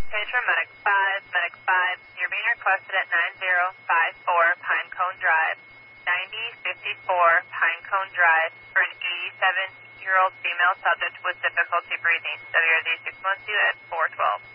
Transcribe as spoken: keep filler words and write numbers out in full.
Page from Medic five, Medic five, you're being requested at nine zero five four Pinecone Drive, ninety fifty-four Pinecone Drive for an eighty-seven-year-old female subject with difficulty breathing. W R Z six one two at four twelve.